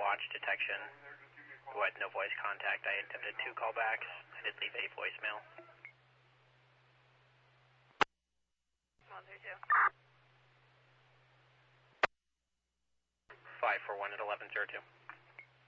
watch detection. What? No voice contact. I attempted 2 callbacks. I did leave a voicemail. 132. 541 at 1102.